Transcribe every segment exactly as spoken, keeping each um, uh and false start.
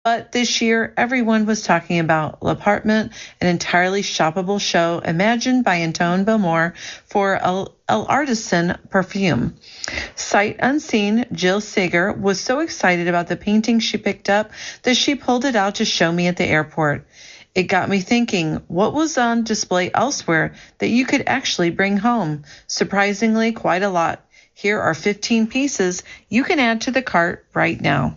But this year, everyone was talking about L'Appartement, an entirely shoppable show imagined by Antoine Belmore for L'Artisan perfume. Sight unseen, Jill Sager was so excited about the painting she picked up that she pulled it out to show me at the airport. It got me thinking, what was on display elsewhere that you could actually bring home? Surprisingly, quite a lot. Here are fifteen pieces you can add to the cart right now.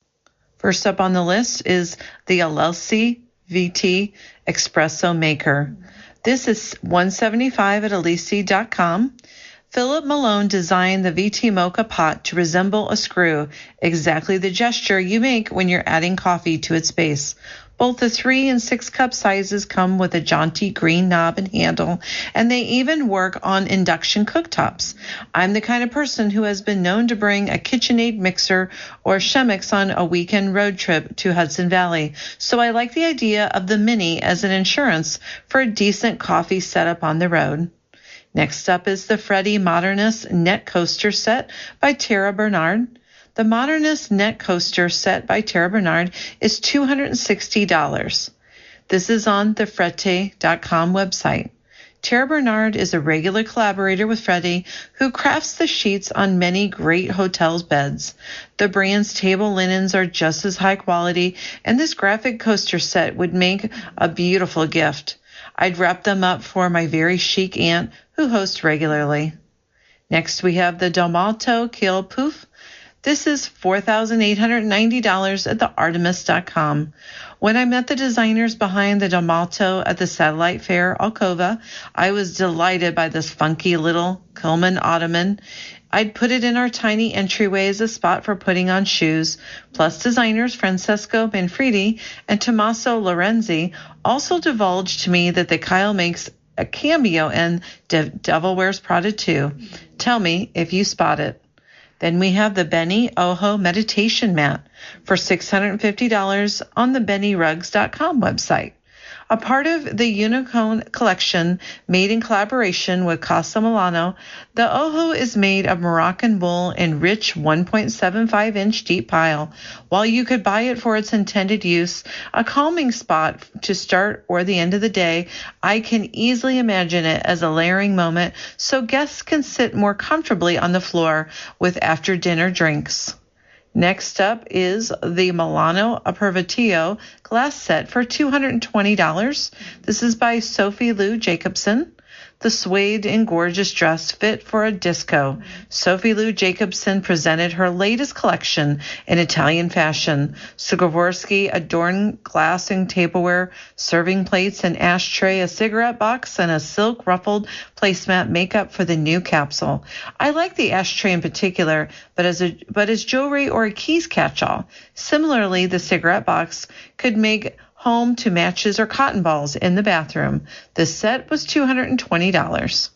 First up on the list is the Alessi V T Espresso Maker. This is one hundred seventy-five dollars at alessi dot com. Philip Malone designed the V T Mocha pot to resemble a screw, exactly the gesture you make when you're adding coffee to its base. Both the three and six cup sizes come with a jaunty green knob and handle, and they even work on induction cooktops. I'm the kind of person who has been known to bring a KitchenAid mixer or Chemex on a weekend road trip to Hudson Valley, so I like the idea of the Mini as an insurance for a decent coffee setup on the road. Next up is the Freddy Modernist Net Coaster Set by Tara Bernard. The Modernist Net Coaster set by Tara Bernard is two hundred sixty dollars. This is on the Frette dot com website. Tara Bernard is a regular collaborator with Freddy, who crafts the sheets on many great hotels' beds. The brand's table linens are just as high quality, and this graphic coaster set would make a beautiful gift. I'd wrap them up for my very chic aunt, who hosts regularly. Next, we have the Domalto Kale Poof. This is four thousand eight hundred ninety dollars at the artemis dot com. When I met the designers behind the Domalto at the Satellite Fair Alcova, I was delighted by this funky little Coleman ottoman. I'd put it in our tiny entryway as a spot for putting on shoes. Plus, designers Francesco Manfredi and Tommaso Lorenzi also divulged to me that the Kyle makes a cameo in De- Devil Wears Prada two. Tell me if you spot it. Then we have the Benny Ojo Meditation Mat for six hundred fifty dollars on the benny rugs dot com website. A part of the Unicorn collection made in collaboration with Casa Milano, the Ojo is made of Moroccan wool in rich one point seven five inch deep pile. While you could buy it for its intended use, a calming spot to start or the end of the day, I can easily imagine it as a layering moment so guests can sit more comfortably on the floor with after-dinner drinks. Next up is the Milano Aperitivo glass set for two hundred twenty dollars. This is by Sophie Lou Jacobson. The suede and gorgeous dress fit for a disco. Sophie Lou Jacobson presented her latest collection in Italian fashion. Swarovski adorned glass and tableware, serving plates, an ashtray, a cigarette box, and a silk ruffled placemat make up for the new capsule. I like the ashtray in particular, but as a but as jewelry or a keys catch-all. Similarly, the cigarette box could make home to matches or cotton balls in the bathroom. The set was two hundred twenty dollars.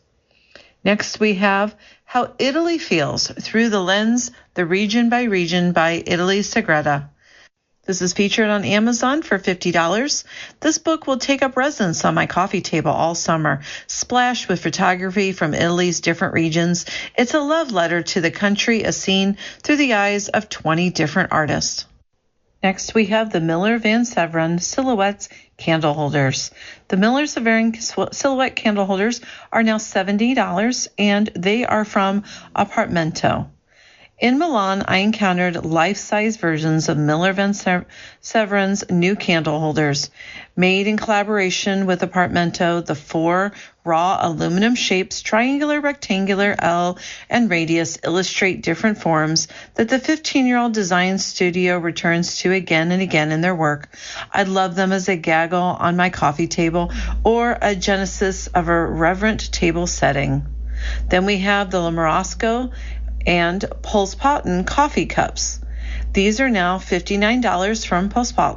Next, we have How Italy Feels Through the Lens, the Region by Region by Italy Segreta. This is featured on Amazon for fifty dollars. This book will take up residence on my coffee table all summer, splashed with photography from Italy's different regions. It's a love letter to the country as seen through the eyes of twenty different artists. Next, we have the Miller Van Severen Silhouettes Candle Holders. The Miller Severen Silhouette Candle Holders are now seventy dollars, and they are from Apartmento. In Milan, I encountered life-size versions of Miller Van Severen's new candle holders. Made in collaboration with Apartmento, the four raw aluminum shapes, triangular, rectangular, L, and radius, illustrate different forms that the fifteen-year-old design studio returns to again and again in their work. I love them as a gaggle on my coffee table or a genesis of a reverent table setting. Then we have the Lamorosco and Pulspotten coffee cups. These are now fifty-nine dollars from Pulspotten.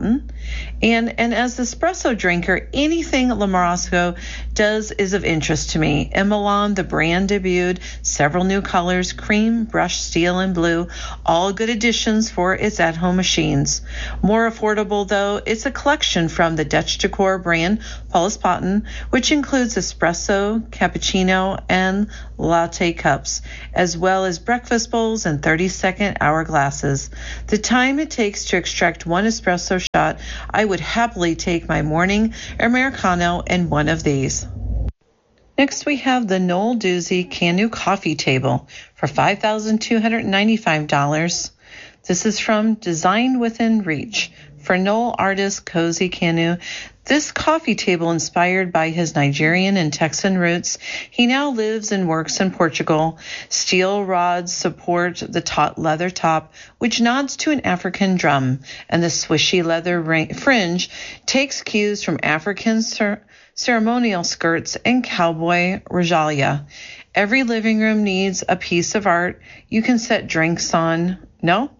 And and as the espresso drinker, anything Lamorosco does is of interest to me. In Milan, the brand debuted several new colors, cream, brushed steel, and blue, all good additions for its at-home machines. More affordable, though, it's a collection from the Dutch decor brand Paulus Potten, which includes espresso, cappuccino, and latte cups, as well as breakfast bowls and thirty-second hour glasses. The time it takes to extract one espresso shot, I would happily take my morning Americano in one of these. Next, we have the Noel Doozy Canoe Coffee Table for five thousand two hundred ninety-five dollars. This is from Design Within Reach. For Noel Artist Cozy Canoe, this coffee table inspired by his Nigerian and Texan roots. He now lives and works in Portugal. Steel rods support the taut leather top, which nods to an African drum, and the swishy leather ring- fringe takes cues from African cer- ceremonial skirts and cowboy regalia. Every living room needs a piece of art you can set drinks on. No?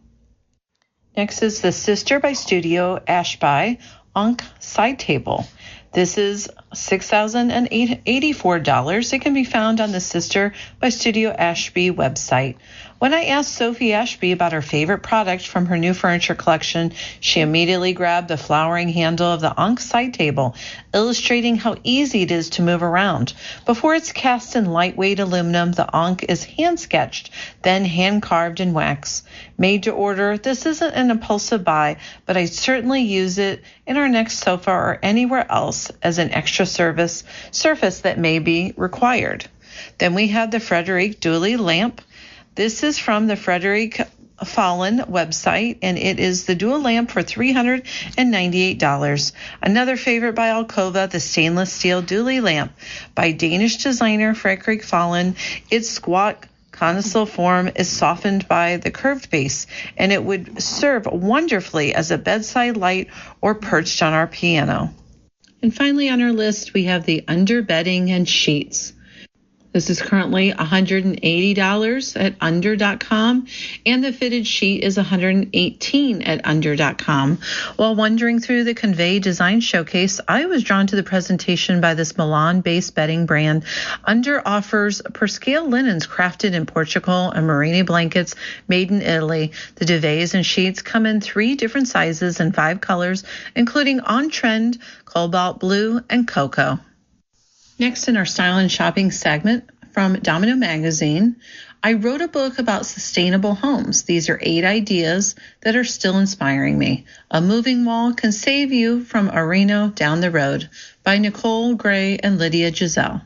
Next is the Sister by Studio Ashby Ankh side table. This is six thousand eighty-four dollars. It can be found on the Sister by Studio Ashby website. When I asked Sophie Ashby about her favorite product from her new furniture collection, she immediately grabbed the flowering handle of the Ankh side table, illustrating how easy it is to move around. Before it's cast in lightweight aluminum, the Ankh is hand-sketched, then hand-carved in wax. Made to order, this isn't an impulsive buy, but I'd certainly use it in our next sofa or anywhere else as an extra service surface that may be required. Then we have the Frederic Dooley lamp. This is from the Frederic Fallen website, and it is the dual lamp for three hundred ninety-eight dollars. Another favorite by Alcova, the stainless steel Dooley lamp by Danish designer Frederic Fallen. Its squat conical form is softened by the curved base, and it would serve wonderfully as a bedside light or perched on our piano. And finally on our list, we have the underbedding and sheets. This is currently one hundred eighty dollars at under dot com, and the fitted sheet is one hundred eighteen dollars at under dot com. While wandering through the Convey Design Showcase, I was drawn to the presentation by this Milan-based bedding brand. Under offers per-scale linens crafted in Portugal and merino blankets made in Italy. The duvets and sheets come in three different sizes and five colors, including on-trend, cobalt blue, and cocoa. Next in our Style and Shopping segment from Domino Magazine, I wrote a book about sustainable homes. These are eight ideas that are still inspiring me. A moving wall can save you from a Reno down the road by Nicole Gray and Lydia Giselle.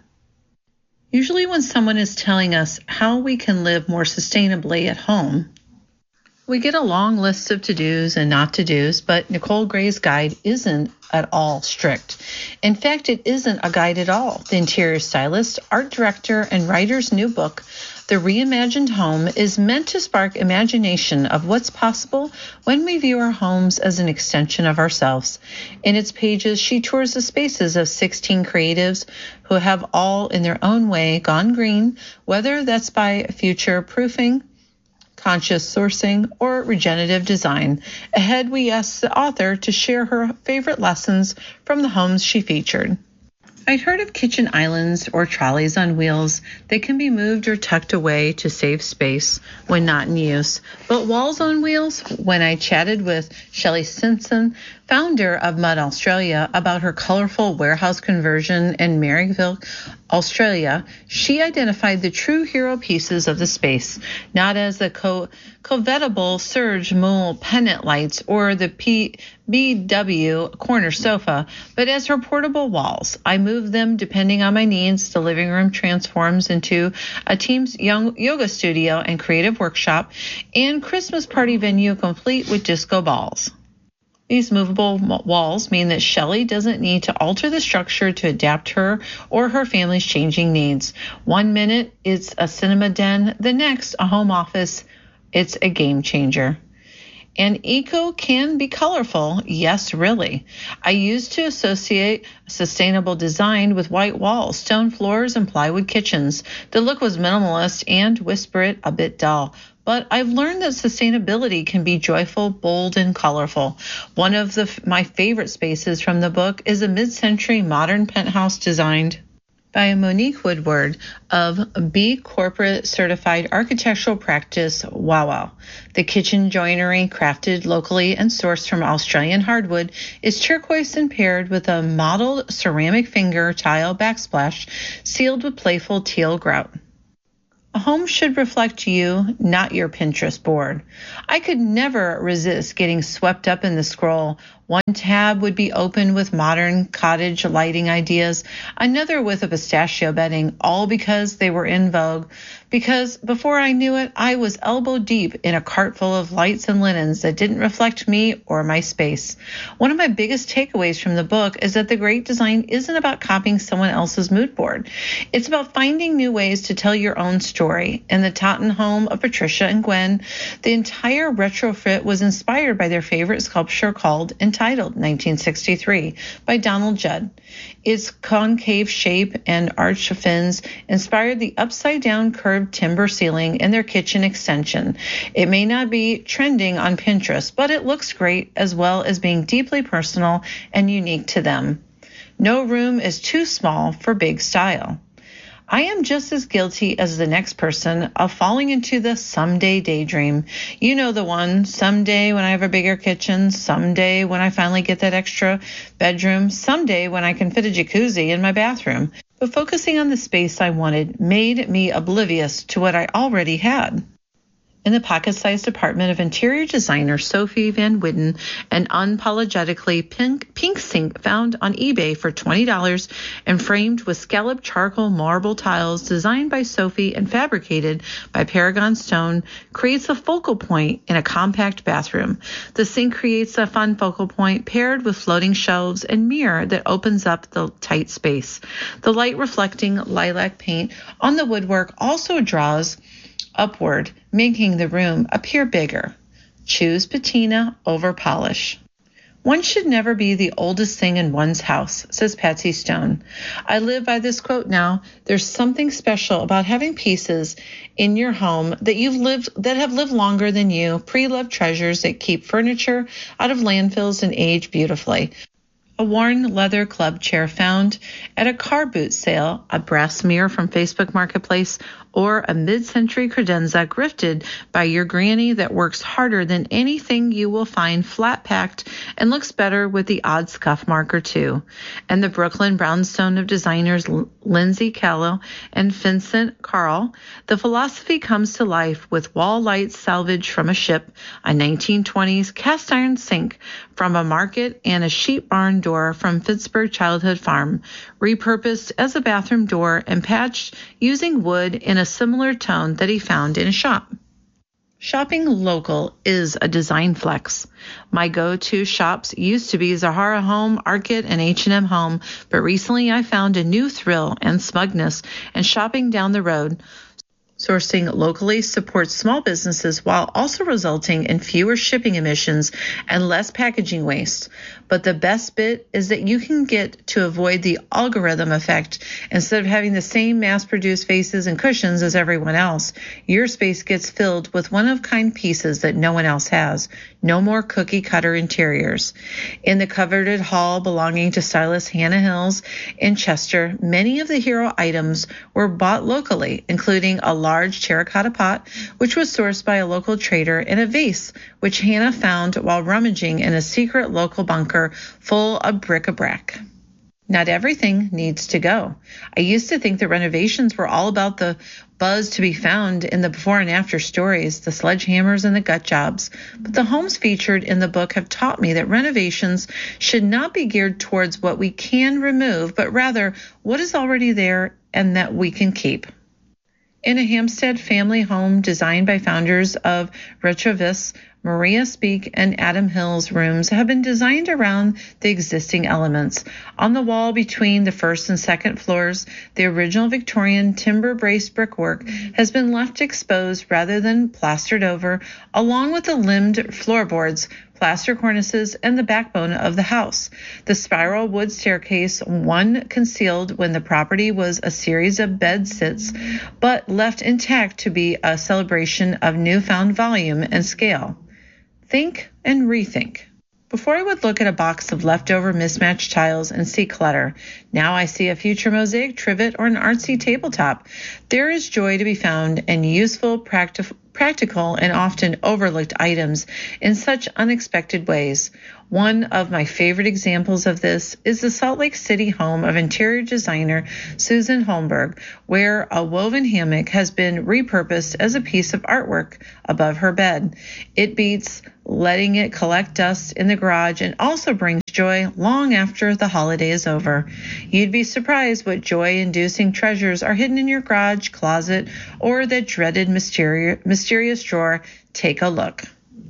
Usually when someone is telling us how we can live more sustainably at home, we get a long list of to-dos and not to-dos, but Nicole Gray's guide isn't at all strict. In fact, it isn't a guide at all. The interior stylist, art director, and writer's new book, The Reimagined Home, is meant to spark imagination of what's possible when we view our homes as an extension of ourselves. In its pages, she tours the spaces of sixteen creatives who have all, in their own way, gone green, whether that's by future-proofing, conscious sourcing, or regenerative design. Ahead, we asked the author to share her favorite lessons from the homes she featured. I'd heard of kitchen islands or trolleys on wheels that can be moved or tucked away to save space when not in use. But walls on wheels? When I chatted with Shelley Simpson, founder of Mud Australia, about her colorful warehouse conversion in Maryville, Australia, she identified the true hero pieces of the space, not as the co- covetable Serge Moule pennant lights or the P- B W corner sofa, but as her portable walls. I move them depending on my needs. The living room transforms into a team's young yoga studio and creative workshop, and Christmas party venue complete with disco balls. These movable walls mean that Shelley doesn't need to alter the structure to adapt her or her family's changing needs. One minute it's a cinema den, the next a home office. It's a game changer. And eco can be colorful. Yes, really. I used to associate sustainable design with white walls, stone floors, and plywood kitchens. The look was minimalist and, whisper it, a bit dull. But I've learned that sustainability can be joyful, bold, and colorful. One of the, my favorite spaces from the book is a mid-century modern penthouse designed by Monique Woodward of B Corporate Certified Architectural Practice, WowWow. The kitchen joinery, crafted locally and sourced from Australian hardwood, is turquoise and paired with a modeled ceramic finger tile backsplash sealed with playful teal grout. A home should reflect you, not your Pinterest board. I could never resist getting swept up in the scroll. One tab would be open with modern cottage lighting ideas, another with a pistachio bedding, all because they were in vogue. Because before I knew it, I was elbow deep in a cart full of lights and linens that didn't reflect me or my space. One of my biggest takeaways from the book is that the great design isn't about copying someone else's mood board. It's about finding new ways to tell your own story. In the Totten home of Patricia and Gwen, the entire retrofit was inspired by their favorite sculpture called Entitled nineteen sixty-three by Donald Judd. Its concave shape and arch fins inspired the upside-down curved timber ceiling in their kitchen extension. It may not be trending on Pinterest, but it looks great, as well as being deeply personal and unique to them. No room is too small for big style. I am just as guilty as the next person of falling into the someday daydream. You know the one, someday when I have a bigger kitchen, someday when I finally get that extra bedroom, someday when I can fit a jacuzzi in my bathroom. But focusing on the space I wanted made me oblivious to what I already had. In the pocket-sized apartment of interior designer Sophie Van Witten, an unapologetically pink, pink sink found on eBay for twenty dollars and framed with scalloped charcoal marble tiles designed by Sophie and fabricated by Paragon Stone creates a focal point in a compact bathroom. The sink creates a fun focal point paired with floating shelves and mirror that opens up the tight space. The light reflecting lilac paint on the woodwork also draws upward, making the room appear bigger. Choose patina over polish. One should never be the oldest thing in one's house, says Patsy Stone. I live by this quote now. There's something special about having pieces in your home that you've lived that have lived longer than you, pre-loved treasures that keep furniture out of landfills and age beautifully. A worn leather club chair found at a car boot sale, a brass mirror from Facebook Marketplace, or a mid-century credenza grifted by your granny that works harder than anything you will find flat-packed and looks better with the odd scuff mark or two. And the Brooklyn brownstone of designers Lindsay Callow and Vincent Carl, the philosophy comes to life with wall lights salvaged from a ship, a nineteen twenties cast iron sink from a market, and a sheep barn door from Pittsburgh Childhood Farm, repurposed as a bathroom door and patched using wood in a similar tone that he found in a shop. Shopping local is a design flex. My go-to shops used to be Zahara Home, Arket, and H and M Home, but recently I found a new thrill and smugness in shopping down the road. Sourcing locally supports small businesses while also resulting in fewer shipping emissions and less packaging waste. But the best bit is that you can get to avoid the algorithm effect. Instead of having the same mass-produced faces and cushions as everyone else, your space gets filled with one-of-kind pieces that no one else has. No more cookie-cutter interiors. In the coveted hall belonging to stylist Hannah Hills in Chester, many of the hero items were bought locally, including a large terracotta pot, which was sourced by a local trader, and a vase, which Hannah found while rummaging in a secret local bunker full of bric-a-brac. Not everything needs to go. I used to think that renovations were all about the buzz to be found in the before and after stories, the sledgehammers and the gut jobs. But the homes featured in the book have taught me that renovations should not be geared towards what we can remove, but rather what is already there and that we can keep. In a Hampstead family home designed by founders of Retrovis, Maria Speak and Adam Hill's rooms have been designed around the existing elements. On the wall between the first and second floors, the original Victorian timber-braced brickwork has been left exposed rather than plastered over, along with the limbed floorboards plaster cornices, and the backbone of the house. The spiral wood staircase, one concealed when the property was a series of bed sits, but left intact to be a celebration of newfound volume and scale. Think and rethink. Before I would look at a box of leftover mismatched tiles and see clutter. Now I see a future mosaic trivet or an artsy tabletop. There is joy to be found in useful, practi- practical, and often overlooked items in such unexpected ways. One of my favorite examples of this is the Salt Lake City home of interior designer Susan Holmberg, where a woven hammock has been repurposed as a piece of artwork above her bed. It beats letting it collect dust in the garage and also brings joy long after the holiday is over. You'd be surprised what joy-inducing treasures are hidden in your garage, closet, or that dreaded mysteri- mysterious drawer. Take a look.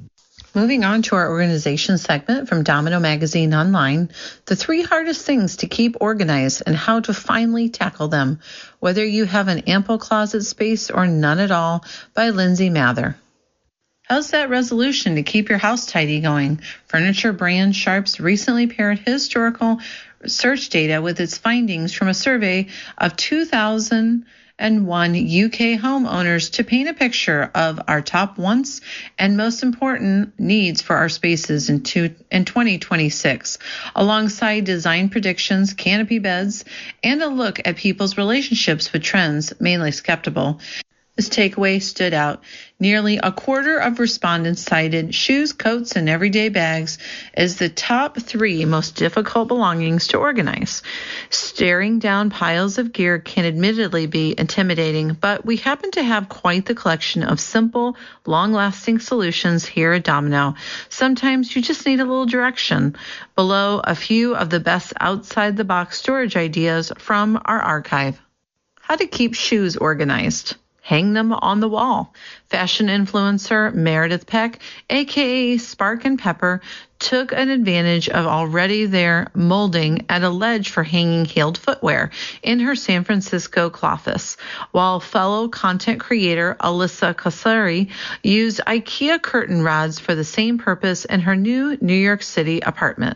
Moving on to our organization segment from Domino Magazine Online, the three hardest things to keep organized and how to finally tackle them, whether you have an ample closet space or none at all, by Lindsay Mather. How's that resolution to keep your house tidy going? Furniture brand Sharps recently paired historical search data with its findings from a survey of two thousand one U K homeowners to paint a picture of our top wants and most important needs for our spaces in, two, in twenty twenty-six, alongside design predictions, canopy beds, and a look at people's relationships with trends, mainly skeptical. This takeaway stood out. Nearly a quarter of respondents cited shoes, coats, and everyday bags as the top three most difficult belongings to organize. Staring down piles of gear can admittedly be intimidating, but we happen to have quite the collection of simple, long-lasting solutions here at Domino. Sometimes you just need a little direction. Below, a few of the best outside-the-box storage ideas from our archive. How to keep shoes organized. Hang them on the wall. Fashion influencer Meredith Peck, aka Spark and Pepper, took an advantage of already there molding at a ledge for hanging heeled footwear in her San Francisco cloffice, while fellow content creator Alyssa Kasari used IKEA curtain rods for the same purpose in her new New York City apartment.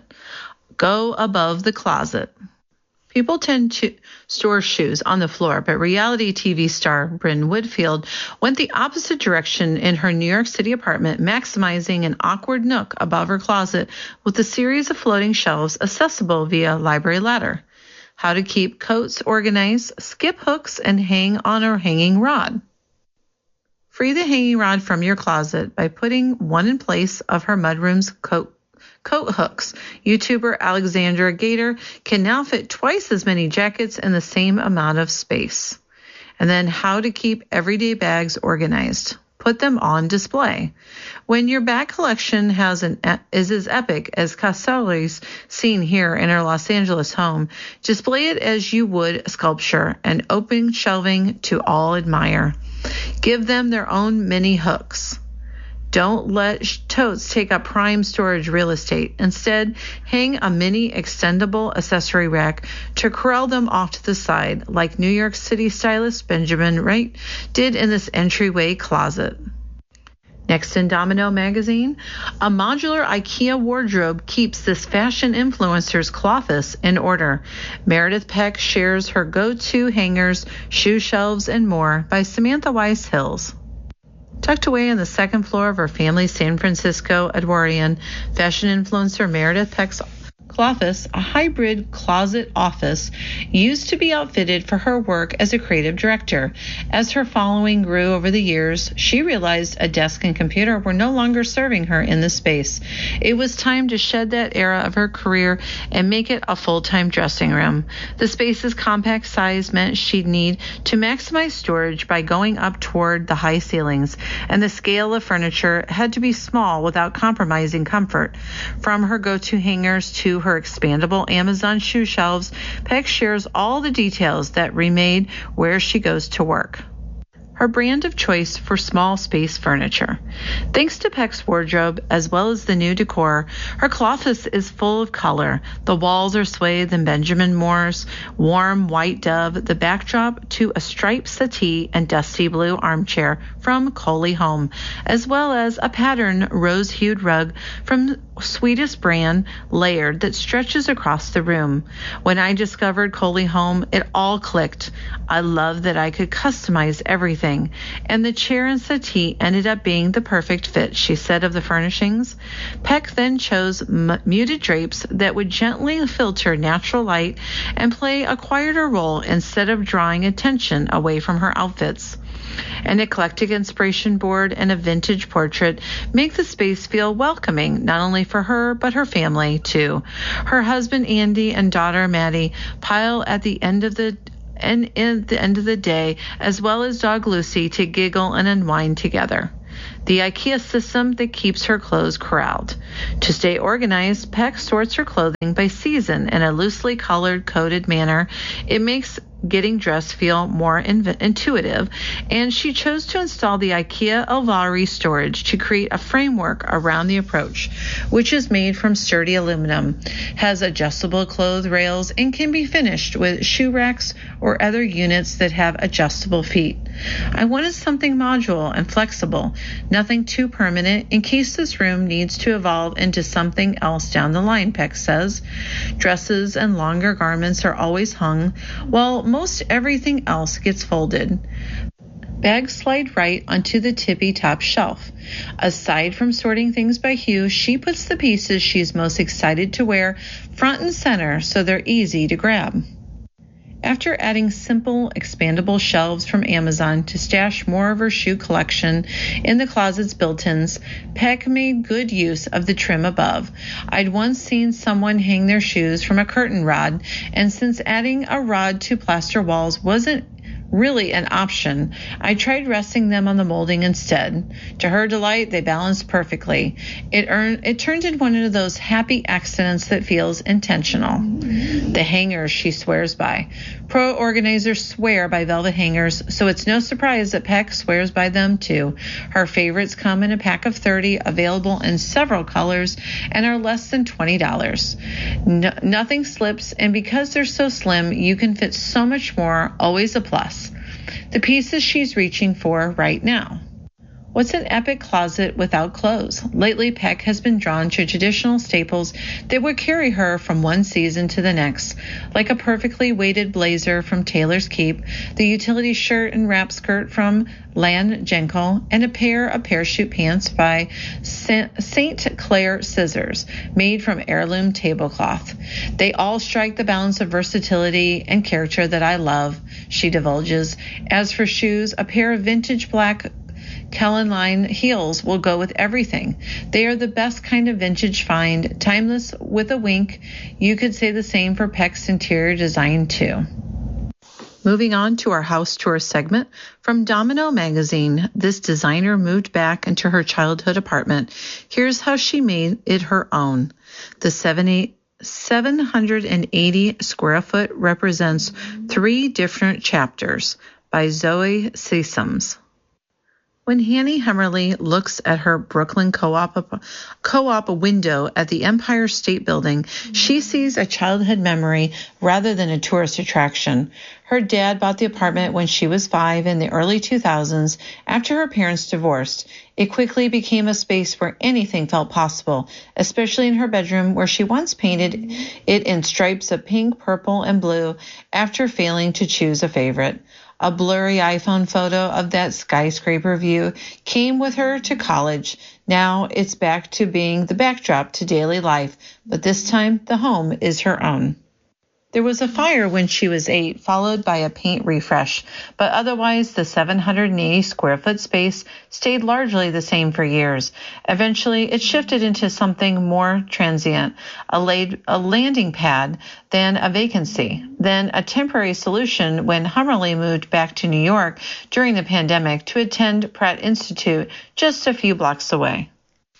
Go above the closet. People tend to store shoes on the floor, but reality T V star Brynn Whitfield went the opposite direction in her New York City apartment, maximizing an awkward nook above her closet with a series of floating shelves accessible via library ladder. How to keep coats organized, skip hooks, and hang on a hanging rod. Free the hanging rod from your closet by putting one in place of her mudroom's coat Coat hooks. YouTuber Alexandra Gator can now fit twice as many jackets in the same amount of space. And then how to keep everyday bags organized. Put them on display. When your bag collection has an is as epic as Casali's seen here in her Los Angeles home, display it as you would sculpture and open shelving to all admire. Give them their own mini hooks. Don't let totes take up prime storage real estate. Instead, hang a mini extendable accessory rack to corral them off to the side, like New York City stylist Benjamin Wright did in this entryway closet. Next in Domino Magazine, a modular IKEA wardrobe keeps this fashion influencer's cloffice in order. Meredith Peck shares her go-to hangers, shoe shelves, and more by Samantha Weiss Hills. Tucked away on the second floor of her family's San Francisco Edwardian, fashion influencer Meredith Peck's cloffice, a hybrid closet office, used to be outfitted for her work as a creative director. As her following grew over the years, she realized a desk and computer were no longer serving her in the space. It was time to shed that era of her career and make it a full-time dressing room. The space's compact size meant she'd need to maximize storage by going up toward the high ceilings, and the scale of furniture had to be small without compromising comfort. From her go-to hangers to her expandable Amazon shoe shelves, Peck shares all the details that remade where she goes to work. her brand of choice for small space furniture. Thanks to Peck's wardrobe, as well as the new decor, her closet is full of color. The walls are swathed in Benjamin Moore's warm white dove, the backdrop to a striped settee and dusty blue armchair from Coley Home, as well as a patterned rose-hued rug from Sweetest Brand, layered, that stretches across the room. When I discovered Coley Home, it all clicked. I love that I could customize everything, and the chair and settee ended up being the perfect fit, she said of the furnishings. Peck then chose m- muted drapes that would gently filter natural light and play a quieter role instead of drawing attention away from her outfits. An eclectic inspiration board and a vintage portrait make the space feel welcoming, not only for her, but her family, too. Her husband, Andy, and daughter, Maddie, pile at the end of the and at the end of the day, as well as dog Lucy, to giggle and unwind together. The IKEA system that keeps her clothes corralled. To stay organized, Peck sorts her clothing by season in a loosely colored, coded manner. It makes getting dressed feel more inv- intuitive, and she chose to install the IKEA Elvari storage to create a framework around the approach, which is made from sturdy aluminum, has adjustable clothes rails, and can be finished with shoe racks or other units that have adjustable feet. I wanted something modular and flexible, nothing too permanent in case this room needs to evolve into something else down the line, Peck says. Dresses and longer garments are always hung, while most everything else gets folded. Bags slide right onto the tippy top shelf. Aside from sorting things by hue, she puts the pieces she's most excited to wear front and center so they're easy to grab. After adding simple, expandable shelves from Amazon to stash more of her shoe collection in the closet's built-ins, Peck made good use of the trim above. I'd once seen someone hang their shoes from a curtain rod, and since adding a rod to plaster walls wasn't really an option, I tried resting them on the molding instead. To her delight, they balanced perfectly. It earned, it turned into one of those happy accidents that feels intentional. The hangers she swears by. Pro organizers swear by velvet hangers, so it's no surprise that Peck swears by them too. Her favorites come in a pack of thirty, available in several colors, and are less than twenty dollars. No, nothing slips, and because they're so slim, you can fit so much more, always a plus. The pieces she's reaching for right now. What's an epic closet without clothes? Lately, Peck has been drawn to traditional staples that would carry her from one season to the next, like a perfectly weighted blazer from Taylor's Keep, the utility shirt and wrap skirt from Lan Genkel, and a pair of parachute pants by Saint Clair Scissors, made from heirloom tablecloth. They all strike the balance of versatility and character that I love, she divulges. As for shoes, a pair of vintage black Kellen line heels will go with everything. They are the best kind of vintage find, timeless with a wink. You could say the same for Peck's interior design too. Moving on to our house tour segment from Domino Magazine, this designer moved back into her childhood apartment. Here's how she made it her own. The seven hundred eighty square foot represents three different chapters by Zoe Sesams. When Hanny Hemmerly looks at her Brooklyn co-op co-op window at the Empire State Building, she sees a childhood memory rather than a tourist attraction. Her dad bought the apartment when she was five in the early two thousands after her parents divorced. It quickly became a space where anything felt possible, especially in her bedroom where she once painted it in stripes of pink, purple, and blue after failing to choose a favorite. A blurry iPhone photo of that skyscraper view came with her to college. Now it's back to being the backdrop to daily life, but this time the home is her own. There was a fire when she was eight, followed by a paint refresh, but otherwise the seven hundred eighty square foot space stayed largely the same for years. Eventually, it shifted into something more transient, a, laid, a landing pad, then a vacancy, then a temporary solution when Hummerly moved back to New York during the pandemic to attend Pratt Institute just a few blocks away.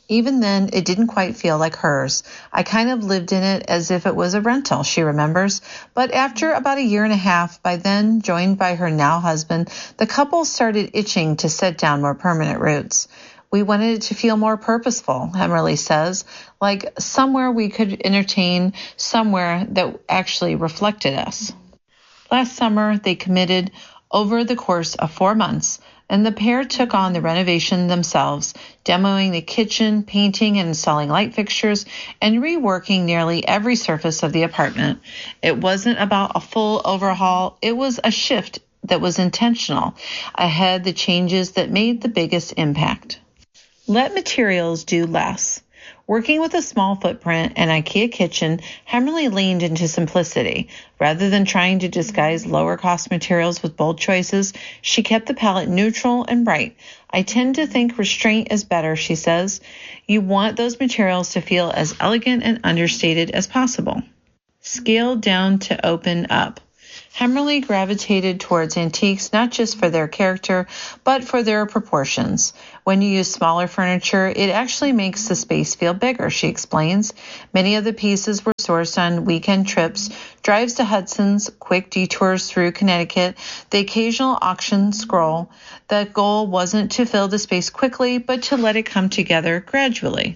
Even then, it didn't quite feel like hers. I kind of lived in it as if it was a rental, she remembers. But after about a year and a half, by then joined by her now husband, the couple started itching to set down more permanent roots. We wanted it to feel more purposeful, Hemmerly says, like somewhere we could entertain, somewhere that actually reflected us. Last summer, they committed over the course of four months, and the pair took on the renovation themselves, demoing the kitchen, painting and installing light fixtures, and reworking nearly every surface of the apartment. It wasn't about a full overhaul. It was a shift that was intentional. Ahead, the changes that made the biggest impact. Let materials do less. Working with a small footprint and IKEA kitchen, Hemmerly leaned into simplicity. Rather than trying to disguise lower-cost materials with bold choices, she kept the palette neutral and bright. I tend to think restraint is better, she says. You want those materials to feel as elegant and understated as possible. Scaled down to open up. Hemmerly gravitated towards antiques not just for their character, but for their proportions. When you use smaller furniture, it actually makes the space feel bigger, she explains. Many of the pieces were sourced on weekend trips, drives to Hudson's, quick detours through Connecticut, the occasional auction scroll. The goal wasn't to fill the space quickly, but to let it come together gradually.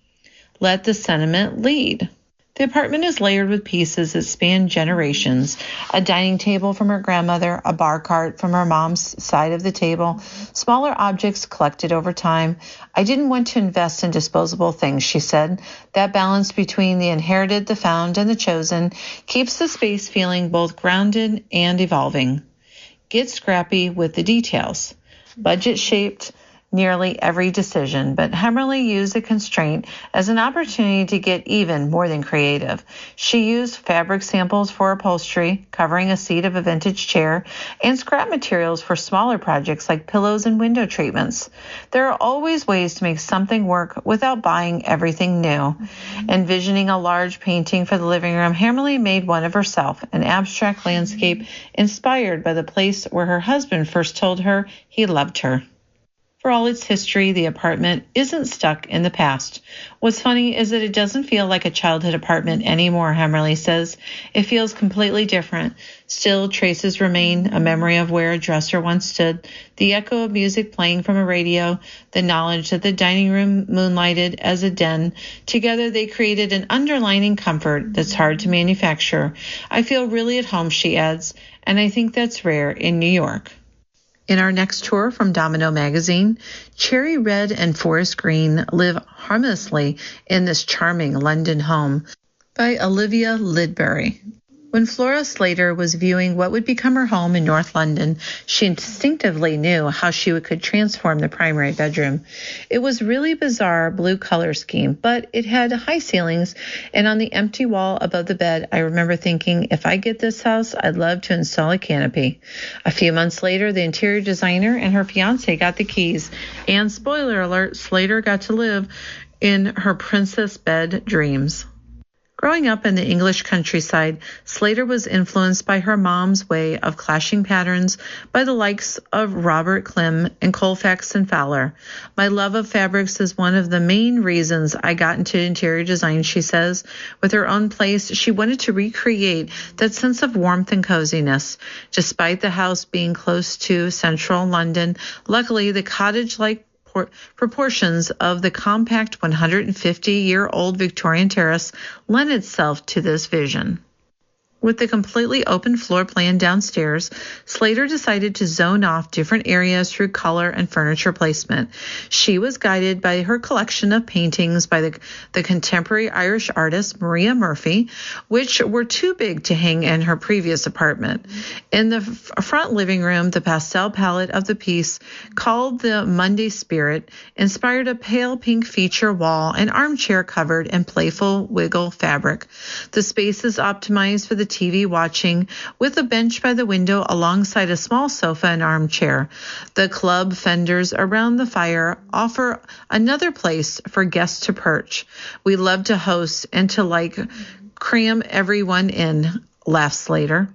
Let the sentiment lead. The apartment is layered with pieces that span generations. A dining table from her grandmother, a bar cart from her mom's side of the table, smaller objects collected over time. I didn't want to invest in disposable things, she said. That balance between the inherited, the found, and the chosen keeps the space feeling both grounded and evolving. Get scrappy with the details. Budget-shaped nearly every decision, but Hemmerly used the constraint as an opportunity to get even more than creative. She used fabric samples for upholstery, covering a seat of a vintage chair, and scrap materials for smaller projects like pillows and window treatments. There are always ways to make something work without buying everything new. Envisioning a large painting for the living room, Hemmerly made one of herself, an abstract landscape inspired by the place where her husband first told her he loved her. For all its history, the apartment isn't stuck in the past. What's funny is that it doesn't feel like a childhood apartment anymore, Hemmerly says. It feels completely different. Still, traces remain, a memory of where a dresser once stood, the echo of music playing from a radio, the knowledge that the dining room moonlighted as a den. Together, they created an underlining comfort that's hard to manufacture. I feel really at home, she adds, and I think that's rare in New York. In our next tour from Domino Magazine, Cherry Red and Forest Green live harmlessly in this charming London home by Olivia Lidbury. When Flora Slater was viewing what would become her home in North London, she instinctively knew how she could transform the primary bedroom. It was really bizarre blue color scheme, but it had high ceilings, and on the empty wall above the bed, I remember thinking, if I get this house, I'd love to install a canopy. A few months later, the interior designer and her fiance got the keys, and spoiler alert, Slater got to live in her princess bed dreams. Growing up in the English countryside, Slater was influenced by her mom's way of clashing patterns by the likes of Robert Clem and Colfax and Fowler. My love of fabrics is one of the main reasons I got into interior design, she says. With her own place, she wanted to recreate that sense of warmth and coziness. Despite the house being close to central London, luckily the cottage-like proportions of the compact one hundred fifty-year-old Victorian terrace lent itself to this vision. With the completely open floor plan downstairs, Slater decided to zone off different areas through color and furniture placement. She was guided by her collection of paintings by the, the contemporary Irish artist Maria Murphy, which were too big to hang in her previous apartment. In the f- front living room, the pastel palette of the piece, called the Monday Spirit, inspired a pale pink feature wall and armchair covered in playful wiggle fabric. The space is optimized for the T V watching, with a bench by the window alongside a small sofa and armchair. The club fenders around the fire offer another place for guests to perch. We love to host and to like cram everyone in, laughs Slater.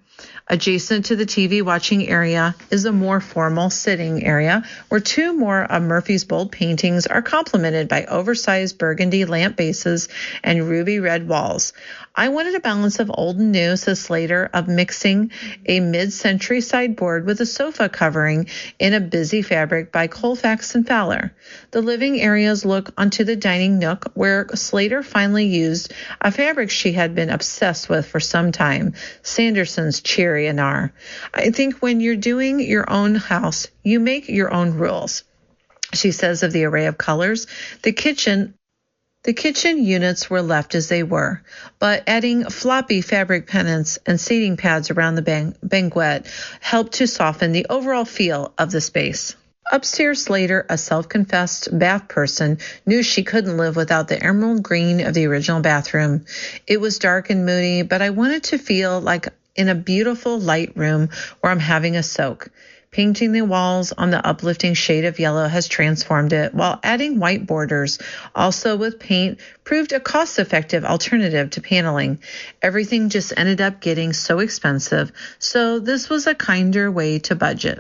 Adjacent to the T V watching area is a more formal sitting area where two more of Murphy's bold paintings are complemented by oversized burgundy lamp bases and ruby red walls. I wanted a balance of old and new, says Slater, of mixing a mid-century sideboard with a sofa covering in a busy fabric by Colfax and Fowler. The living areas look onto the dining nook where Slater finally used a fabric she had been obsessed with for some time, Sanderson's Cherry Anar. I think when you're doing your own house, you make your own rules. She says of the array of colors, the kitchen The kitchen units were left as they were, but adding floppy fabric pennants and seating pads around the bang- banquette helped to soften the overall feel of the space. Upstairs later, a self-confessed bath person knew she couldn't live without the emerald green of the original bathroom. It was dark and moody, but I wanted to feel like in a beautiful light room where I'm having a soak. Painting the walls on the uplifting shade of yellow has transformed it, while adding white borders, also with paint, proved a cost-effective alternative to paneling. Everything just ended up getting so expensive, so this was a kinder way to budget.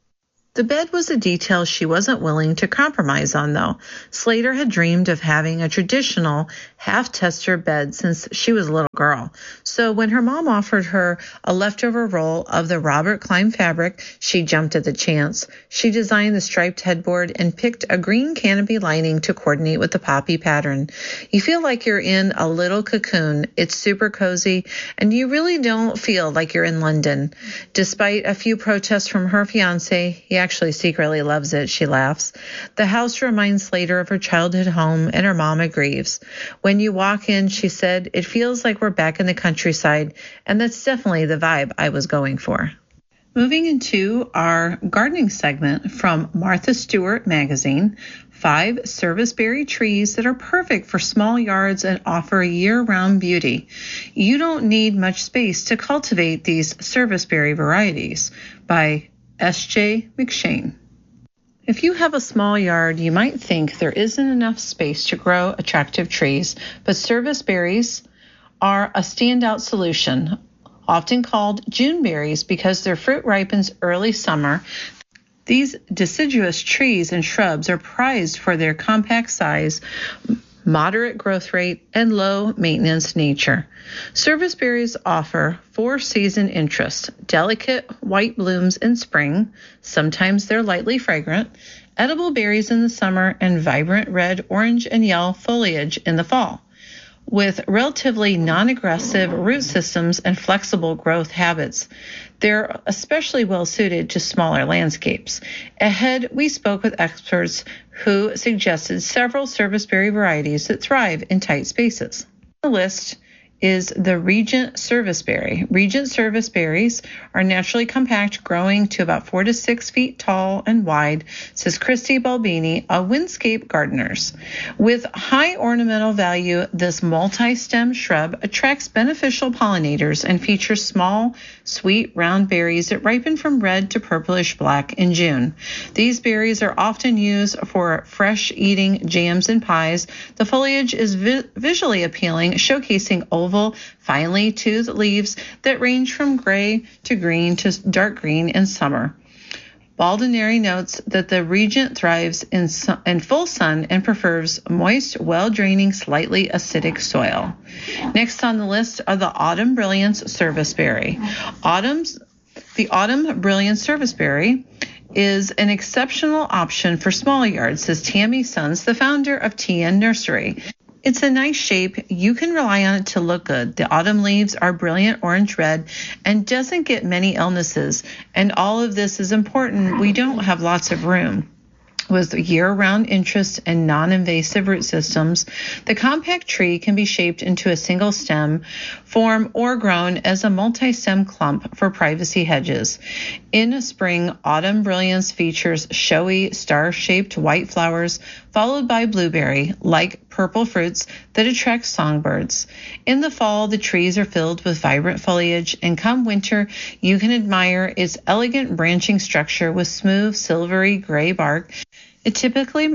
The bed was a detail she wasn't willing to compromise on, though. Slater had dreamed of having a traditional half-tester bed since she was a little girl. So when her mom offered her a leftover roll of the Robert Klein fabric, she jumped at the chance. She designed the striped headboard and picked a green canopy lining to coordinate with the poppy pattern. You feel like you're in a little cocoon. It's super cozy, and you really don't feel like you're in London. Despite a few protests from her fiancé, he actually secretly loves it, she laughs. The house reminds Slater of her childhood home, and her mom agrees. When you walk in, she said, it feels like we're back in the countryside, and that's definitely the vibe I was going for. Moving into our gardening segment from Martha Stewart magazine, five serviceberry trees that are perfect for small yards and offer year-round beauty. You don't need much space to cultivate these serviceberry varieties, by S J McShane. If you have a small yard, you might think there isn't enough space to grow attractive trees, but serviceberries are a standout solution, often called June berries because their fruit ripens early summer. These deciduous trees and shrubs are prized for their compact size, moderate growth rate, and low maintenance nature. Serviceberries offer four-season interest, delicate white blooms in spring, sometimes they're lightly fragrant, edible berries in the summer, and vibrant red, orange, and yellow foliage in the fall. With relatively non-aggressive root systems and flexible growth habits, they're especially well suited to smaller landscapes. Ahead, we spoke with experts who suggested several serviceberry varieties that thrive in tight spaces. The list is the Regent serviceberry. Regent serviceberries are naturally compact, growing to about four to six feet tall and wide, says Christy Balbini of Windscape Gardeners. With high ornamental value, this multi-stem shrub attracts beneficial pollinators and features small, sweet, round berries that ripen from red to purplish black in June. These berries are often used for fresh eating jams and pies. The foliage is vi- visually appealing, showcasing oval, finely toothed leaves that range from gray to green to dark green in summer. Baldineri notes that the Regent thrives in, su- in full sun and prefers moist, well-draining, slightly acidic soil. Next on the list are the Autumn Brilliance serviceberry. Autumn's, the Autumn Brilliance serviceberry is an exceptional option for small yards, says Tammy Sons, the founder of T N Nursery. It's a nice shape. You can rely on it to look good. The autumn leaves are brilliant orange-red and doesn't get many illnesses. And all of this is important. We don't have lots of room. With year-round interest and non-invasive root systems, the compact tree can be shaped into a single stem form or grown as a multi-stem clump for privacy hedges. In spring, Autumn Brilliance features showy, star-shaped white flowers, followed by blueberry-like purple fruits that attract songbirds. In the fall, the trees are filled with vibrant foliage, and come winter, you can admire its elegant branching structure with smooth, silvery gray bark. It typically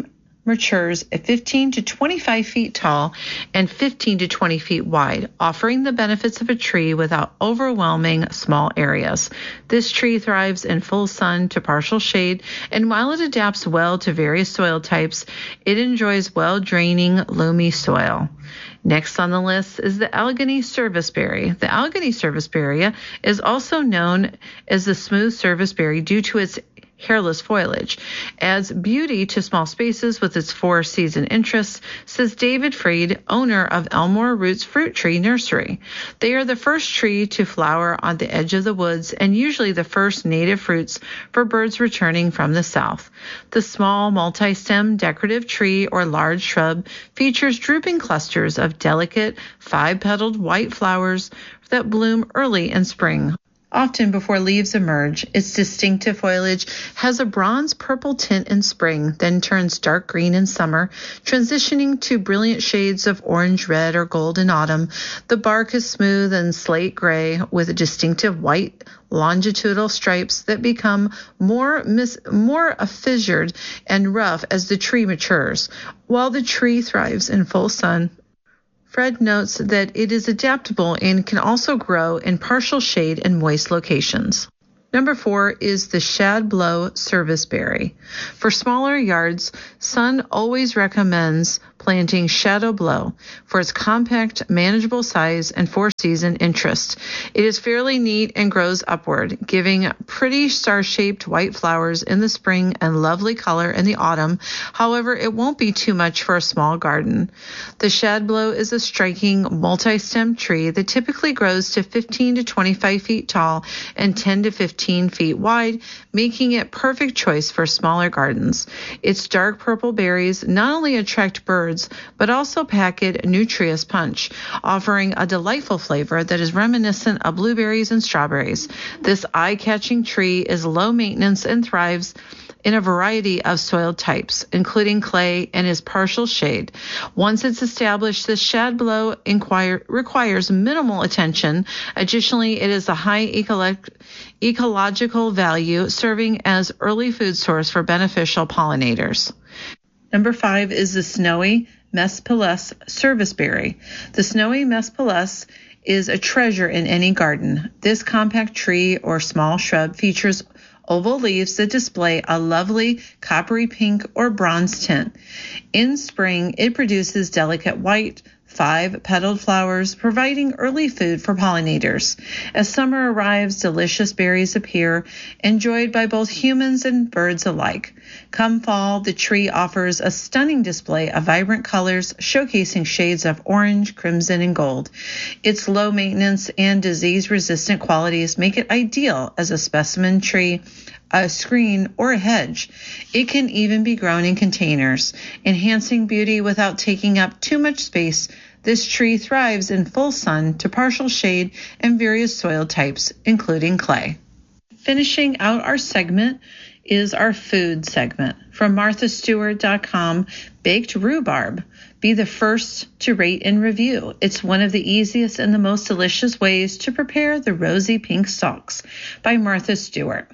matures at fifteen to twenty-five feet tall and fifteen to twenty feet wide, offering the benefits of a tree without overwhelming small areas. This tree thrives in full sun to partial shade, and while it adapts well to various soil types, it enjoys well-draining, loamy soil. Next on the list is the Allegheny serviceberry. The Allegheny serviceberry is also known as the smooth serviceberry due to its hairless foliage, adds beauty to small spaces with its four-season interests, says David Freed, owner of Elmore Roots Fruit Tree Nursery. They are the first tree to flower on the edge of the woods and usually the first native fruits for birds returning from the south. The small multi-stem decorative tree or large shrub features drooping clusters of delicate five-petaled white flowers that bloom early in spring. Often before leaves emerge, its distinctive foliage has a bronze-purple tint in spring, then turns dark green in summer, transitioning to brilliant shades of orange, red, or gold in autumn. The bark is smooth and slate gray with distinctive white longitudinal stripes that become more mis- more fissured and rough as the tree matures. While the tree thrives in full sun, Fred notes that it is adaptable and can also grow in partial shade and moist locations. Number four is the Shadblow serviceberry. For smaller yards, Sun always recommends planting Shadowblow for its compact, manageable size and four-season interest. It is fairly neat and grows upward, giving pretty star-shaped white flowers in the spring and lovely color in the autumn. However, it won't be too much for a small garden. The Shadblow is a striking multi-stem tree that typically grows to fifteen to twenty-five feet tall and ten to fifteen feet wide, making it perfect choice for smaller gardens. Its dark purple berries not only attract birds, but also pack a nutritious punch, offering a delightful flavor that is reminiscent of blueberries and strawberries. This eye-catching tree is low maintenance and thrives in a variety of soil types, including clay and is partial shade. Once it's established, the Shadblow inquire, requires minimal attention. Additionally, it is a high ecolo- ecological value, serving as early food source for beneficial pollinators. Number five is the Snowy Mespilus serviceberry. The Snowy Mespilus is a treasure in any garden. This compact tree or small shrub features oval leaves that display a lovely coppery pink or bronze tint. In spring, it produces delicate white, five-petaled flowers, providing early food for pollinators. As summer arrives, delicious berries appear, enjoyed by both humans and birds alike. Come fall, the tree offers a stunning display of vibrant colors, showcasing shades of orange, crimson, and gold. Its low maintenance and disease-resistant qualities make it ideal as a specimen tree, a screen, or a hedge. It can even be grown in containers, enhancing beauty without taking up too much space. This tree thrives in full sun to partial shade and various soil types, including clay. Finishing out our segment is our food segment. From martha stewart dot com, baked rhubarb. Be the first to rate and review. It's one of the easiest and the most delicious ways to prepare the rosy pink stalks, by Martha Stewart.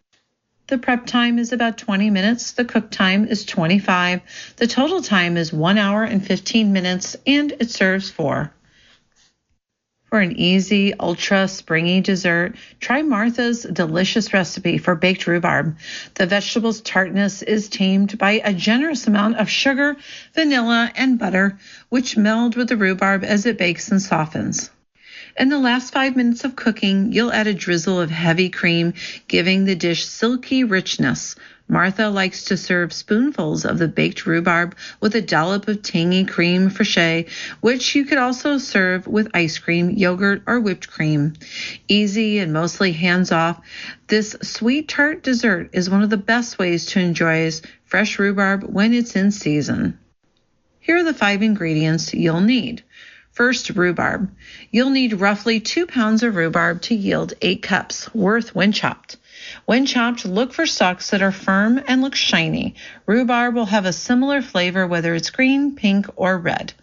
The prep time is about twenty minutes. The cook time is twenty-five. The total time is one hour and fifteen minutes, and it serves four. For an easy, ultra springy dessert, try Martha's delicious recipe for baked rhubarb. The vegetable's tartness is tamed by a generous amount of sugar, vanilla, and butter, which meld with the rhubarb as it bakes and softens. In the last five minutes of cooking, you'll add a drizzle of heavy cream, giving the dish silky richness. Martha likes to serve spoonfuls of the baked rhubarb with a dollop of tangy creme fraiche, which you could also serve with ice cream, yogurt, or whipped cream. Easy and mostly hands-off, this sweet tart dessert is one of the best ways to enjoy fresh rhubarb when it's in season. Here are the five ingredients you'll need. First, rhubarb. You'll need roughly two pounds of rhubarb to yield eight cups worth when chopped. When chopped, look for stalks that are firm and look shiny. Rhubarb will have a similar flavor whether it's green, pink, or red.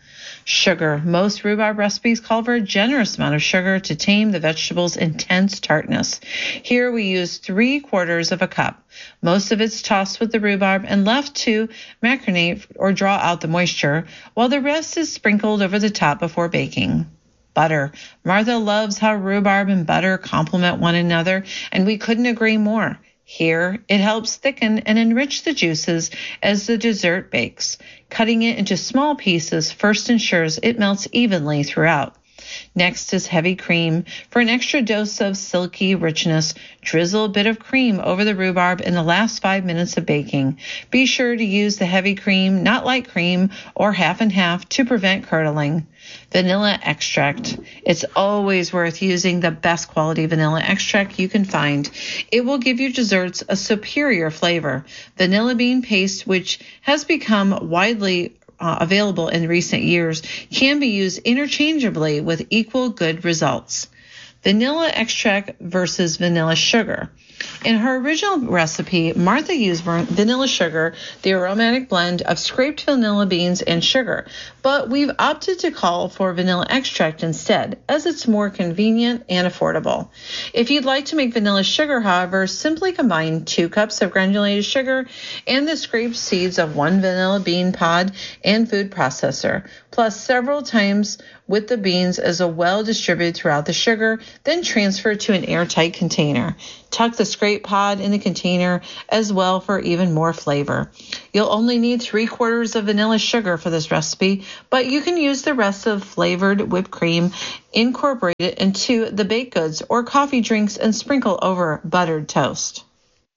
Sugar. Most rhubarb recipes call for a generous amount of sugar to tame the vegetable's intense tartness. Here we use three quarters of a cup. Most of it's tossed with the rhubarb and left to macrinate or draw out the moisture, while the rest is sprinkled over the top before baking. Butter. Martha loves how rhubarb and butter complement one another, and we couldn't agree more. Here, it helps thicken and enrich the juices as the dessert bakes. Cutting it into small pieces first ensures it melts evenly throughout. Next is heavy cream. For an extra dose of silky richness, drizzle a bit of cream over the rhubarb in the last five minutes of baking. Be sure to use the heavy cream, not light cream, or half and half to prevent curdling. Vanilla extract. It's always worth using the best quality vanilla extract you can find. It will give your desserts a superior flavor. Vanilla bean paste, which has become widely uh, available in recent years, can be used interchangeably with equal good results. Vanilla extract versus vanilla sugar. In her original recipe, Martha used vanilla sugar, the aromatic blend of scraped vanilla beans and sugar, but we've opted to call for vanilla extract instead, as it's more convenient and affordable. If you'd like to make vanilla sugar, however, simply combine two cups of granulated sugar and the scraped seeds of one vanilla bean pod and food processor, plus several times with the beans as a well distributed throughout the sugar, then transfer to an airtight container. Tuck the scrape pod in the container as well for even more flavor. You'll only need three quarters of vanilla sugar for this recipe, but you can use the rest of flavored whipped cream, incorporate it into the baked goods or coffee drinks, and sprinkle over buttered toast.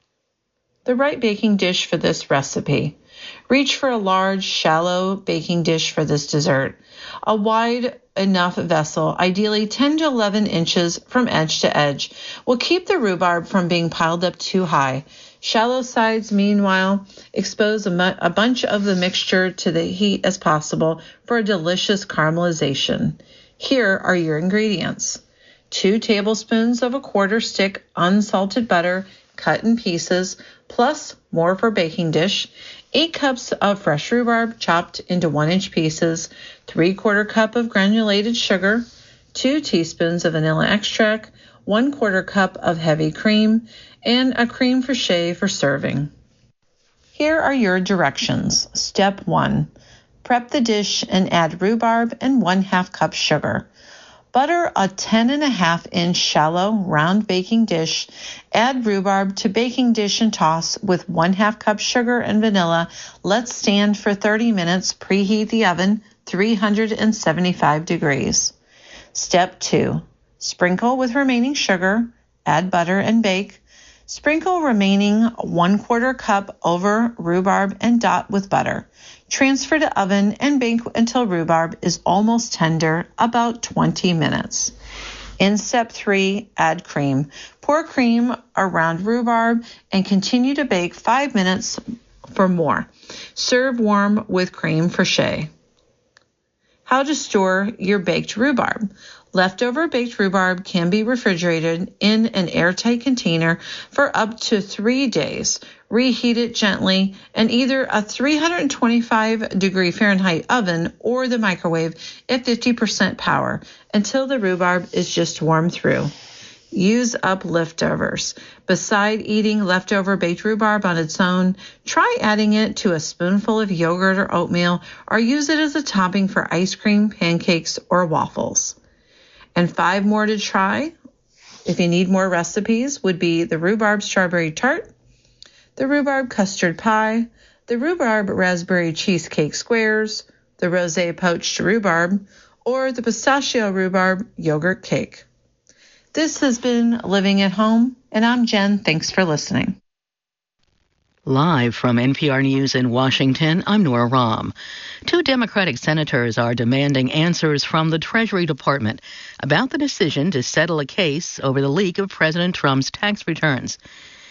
The right baking dish for this recipe. Reach for a large, shallow baking dish for this dessert. A wide enough vessel, ideally ten to eleven inches from edge to edge, will keep the rhubarb from being piled up too high. Shallow sides, meanwhile, expose a, mu- a bunch of the mixture to the heat as possible for a delicious caramelization. Here are your ingredients. Two tablespoons of a quarter stick unsalted butter cut in pieces, plus more for baking dish. Eight cups of fresh rhubarb chopped into one-inch pieces, three-quarter cup of granulated sugar, two teaspoons of vanilla extract, one-quarter cup of heavy cream, and a creme fraiche for serving. Here are your directions. Step one. Prep the dish and add rhubarb and one-half cup sugar. Butter a ten and a half inch shallow round baking dish. Add rhubarb to baking dish and toss with one half cup sugar and vanilla. Let stand for thirty minutes. Preheat the oven three hundred seventy-five degrees. Step two. Sprinkle with remaining sugar. Add butter and bake. Sprinkle remaining one quarter cup over rhubarb and dot with butter. Transfer to oven and bake until rhubarb is almost tender, about twenty minutes. In step three, add cream. Pour cream around rhubarb and continue to bake five minutes for more. Serve warm with creme fraiche. How to store your baked rhubarb. Leftover baked rhubarb can be refrigerated in an airtight container for up to three days. Reheat it gently in either a three hundred twenty-five degree Fahrenheit oven or the microwave at fifty percent power until the rhubarb is just warm through. Use up leftovers. Beside eating leftover baked rhubarb on its own, try adding it to a spoonful of yogurt or oatmeal, or use it as a topping for ice cream, pancakes, or waffles. And five more to try, if you need more recipes, would be the rhubarb strawberry tart, the rhubarb custard pie, the rhubarb raspberry cheesecake squares, the rosé poached rhubarb, or the pistachio rhubarb yogurt cake. This has been Living at Home, and I'm Jen. Thanks for listening. Live from N P R News in Washington, I'm Nora Rahm. Two Democratic senators are demanding answers from the Treasury Department about the decision to settle a case over the leak of President Trump's tax returns.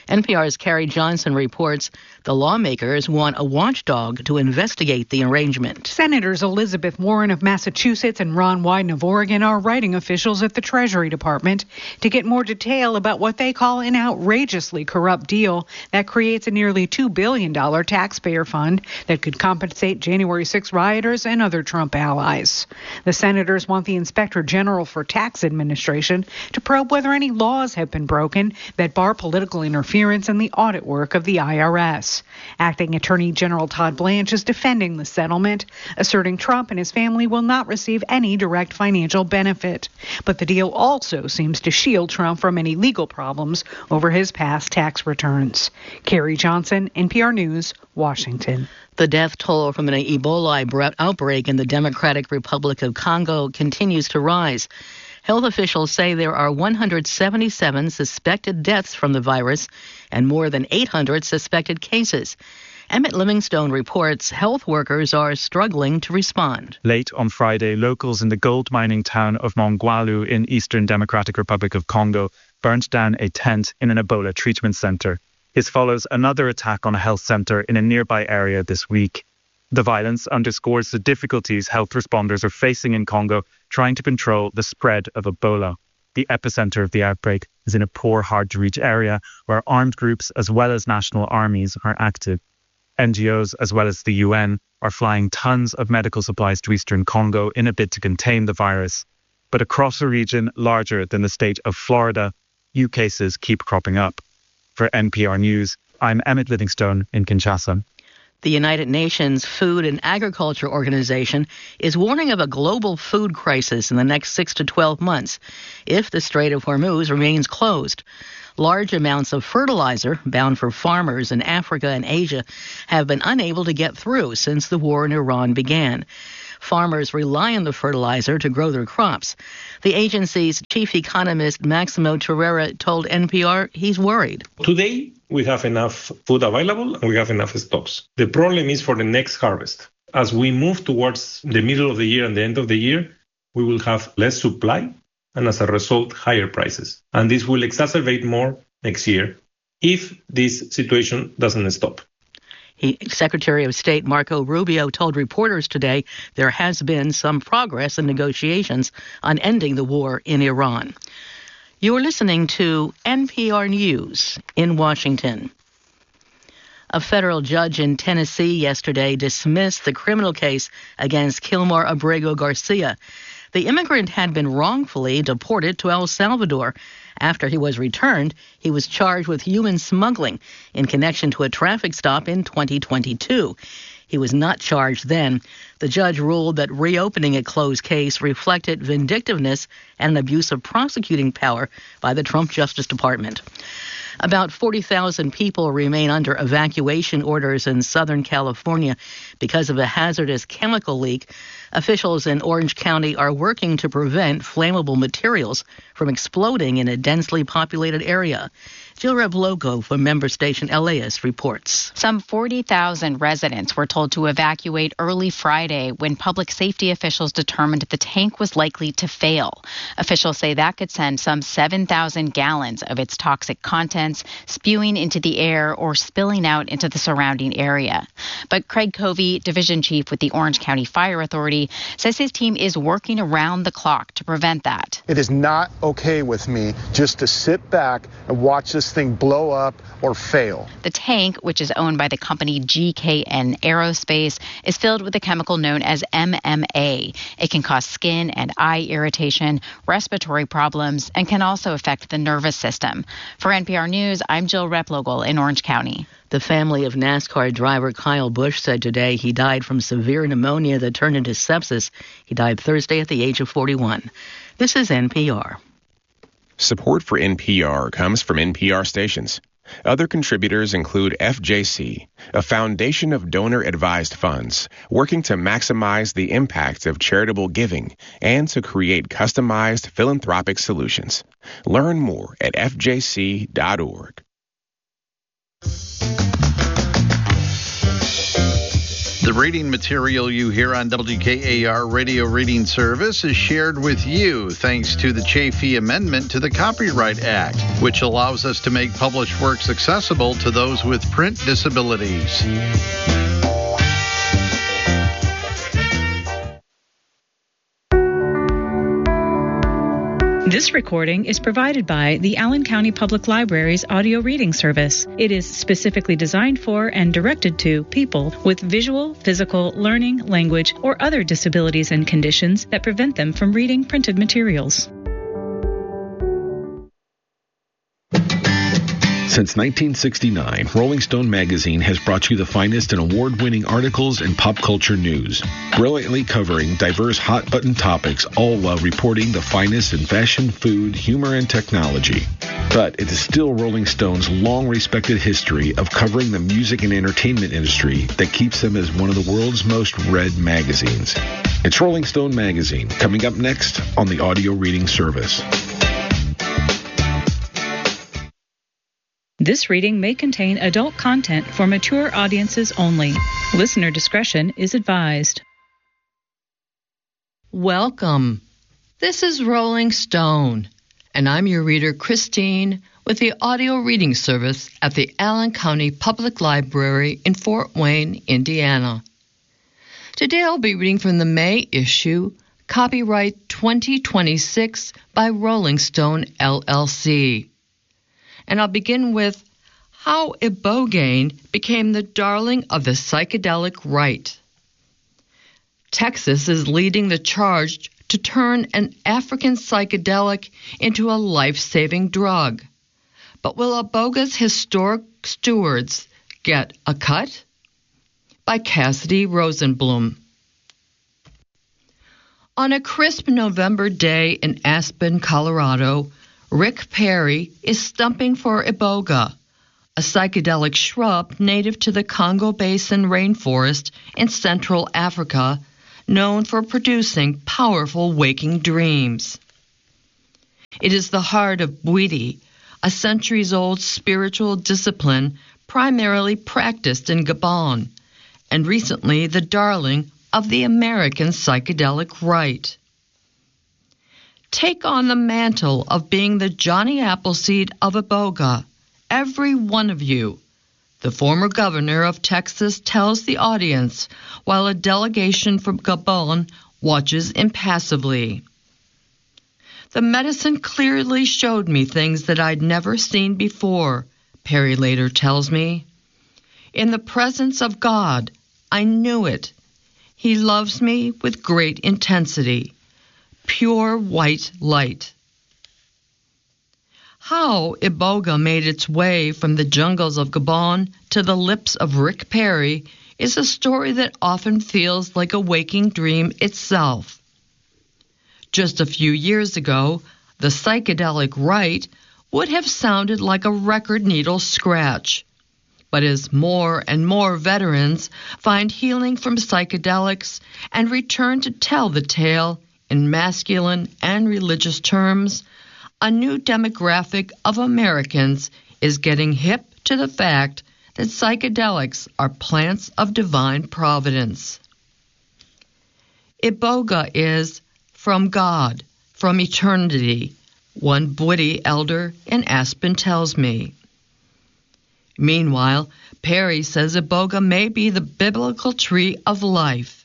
N P R's Carrie Johnson reports the lawmakers want a watchdog to investigate the arrangement. Senators Elizabeth Warren of Massachusetts and Ron Wyden of Oregon are writing officials at the Treasury Department to get more detail about what they call an outrageously corrupt deal that creates a nearly two billion dollars taxpayer fund that could compensate January sixth rioters and other Trump allies. The senators want the Inspector General for Tax Administration to probe whether any laws have been broken that bar political interference in the audit work of the I R S. Acting Attorney General Todd Blanche is defending the settlement, asserting Trump and his family will not receive any direct financial benefit. But the deal also seems to shield Trump from any legal problems over his past tax returns. Carrie Johnson, N P R News, Washington. The death toll from an Ebola outbreak in the Democratic Republic of Congo continues to rise. Health officials say there are one hundred seventy-seven suspected deaths from the virus and more than eight hundred suspected cases. Emmett Livingstone reports health workers are struggling to respond. Late on Friday, locals in the gold mining town of Mongwalu in Eastern Democratic Republic of Congo burnt down a tent in an Ebola treatment center. This follows another attack on a health center in a nearby area this week. The violence underscores the difficulties health responders are facing in Congo trying to control the spread of Ebola. The epicenter of the outbreak is in a poor, hard-to-reach area where armed groups as well as national armies are active. N G Os as well as the U N are flying tons of medical supplies to eastern Congo in a bid to contain the virus. But across a region larger than the state of Florida, new cases keep cropping up. For N P R News, I'm Emmett Livingstone in Kinshasa. The United Nations Food and Agriculture Organization is warning of a global food crisis in the next six to twelve months if the Strait of Hormuz remains closed. Large amounts of fertilizer bound for farmers in Africa and Asia have been unable to get through since the war in Iran began. Farmers rely on the fertilizer to grow their crops. The agency's chief economist, Maximo Torreira, told N P R he's worried. Today, we have enough food available and we have enough stocks. The problem is for the next harvest. As we move towards the middle of the year and the end of the year, we will have less supply and as a result, higher prices. And this will exacerbate more next year if this situation doesn't stop. He, Secretary of State Marco Rubio told reporters today there has been some progress in negotiations on ending the war in Iran. You are listening to N P R News in Washington. A federal judge in Tennessee yesterday dismissed the criminal case against Kilmar Abrego Garcia. The immigrant had been wrongfully deported to El Salvador. After he was returned, he was charged with human smuggling in connection to a traffic stop in twenty twenty-two. He was not charged then. The judge ruled that reopening a closed case reflected vindictiveness and an abuse of prosecuting power by the Trump Justice Department. About forty thousand people remain under evacuation orders in Southern California because of a hazardous chemical leak. Officials in Orange County are working to prevent flammable materials from exploding in a densely populated area. Jill Rebloco from member station L A S reports. Some forty thousand residents were told to evacuate early Friday when public safety officials determined the tank was likely to fail. Officials say that could send some seven thousand gallons of its toxic contents spewing into the air or spilling out into the surrounding area. But Craig Covey, division chief with the Orange County Fire Authority, says his team is working around the clock to prevent that. It is not okay with me just to sit back and watch this thing blow up or fail. The tank, which is owned by the company G K N Aerospace, is filled with a chemical known as M M A. It can cause skin and eye irritation, respiratory problems, and can also affect the nervous system. For N P R News, I'm Jill Replogle in Orange County. The family of NASCAR driver Kyle Busch said today he died from severe pneumonia that turned into sepsis. He died Thursday at the age of forty-one. This is N P R. Support for N P R comes from N P R stations. Other contributors include F J C, a foundation of donor-advised funds working to maximize the impact of charitable giving and to create customized philanthropic solutions. Learn more at F J C dot org. The reading material you hear on W K A R Radio Reading Service is shared with you thanks to the Chafee Amendment to the Copyright Act, which allows us to make published works accessible to those with print disabilities. This recording is provided by the Allen County Public Library's audio reading service. It is specifically designed for and directed to people with visual, physical, learning, language, or other disabilities and conditions that prevent them from reading printed materials. Since nineteen sixty-nine, Rolling Stone magazine has brought you the finest in award-winning articles and pop culture news, brilliantly covering diverse hot-button topics, all while reporting the finest in fashion, food, humor, and technology. But it is still Rolling Stone's long-respected history of covering the music and entertainment industry that keeps them as one of the world's most read magazines. It's Rolling Stone magazine, coming up next on the audio reading service. This reading may contain adult content for mature audiences only. Listener discretion is advised. Welcome. This is Rolling Stone, and I'm your reader, Christine, with the audio reading service at the Allen County Public Library in Fort Wayne, Indiana. Today I'll be reading from the May issue, copyright twenty twenty-six by Rolling Stone, L L C. And I'll begin with how ibogaine became the darling of the psychedelic right. Texas is leading the charge to turn an African psychedelic into a life-saving drug. But will iboga's historic stewards get a cut? By Cassidy Rosenblum. On a crisp November day in Aspen, Colorado, Rick Perry is stumping for iboga, a psychedelic shrub native to the Congo Basin rainforest in Central Africa, known for producing powerful waking dreams. It is the heart of Bwiti, a centuries-old spiritual discipline primarily practiced in Gabon, and recently the darling of the American psychedelic right. Take on the mantle of being the Johnny Appleseed of iboga, every one of you, the former governor of Texas tells the audience, while a delegation from Gabon watches impassively. The medicine clearly showed me things that I'd never seen before, Perry later tells me. In the presence of God, I knew it. He loves me with great intensity. Pure white light. How iboga made its way from the jungles of Gabon to the lips of Rick Perry is a story that often feels like a waking dream itself. Just a few years ago, the psychedelic right would have sounded like a record needle scratch. But as more and more veterans find healing from psychedelics and return to tell the tale in masculine and religious terms, a new demographic of Americans is getting hip to the fact that psychedelics are plants of divine providence. Iboga is from God, from eternity, one Bwiti elder in Aspen tells me. Meanwhile, Perry says iboga may be the biblical tree of life.